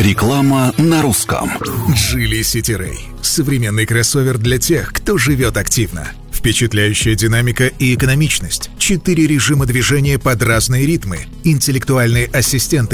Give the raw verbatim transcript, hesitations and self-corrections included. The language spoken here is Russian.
Реклама на русском. Geely City Ray. Современный кроссовер для тех, кто живет активно. Впечатляющая динамика и экономичность. Четыре режима движения под разные ритмы. Интеллектуальные ассистенты